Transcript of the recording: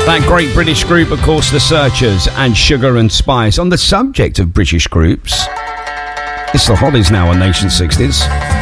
That great British group, of course, The Searchers and Sugar and Spice. On the subject of British groups, it's the Hollies now on Nation 60s.